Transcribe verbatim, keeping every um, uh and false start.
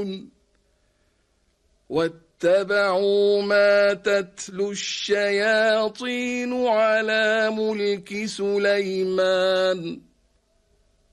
يعلمون واتبعوا ما تتلو الشياطين على ملك سليمان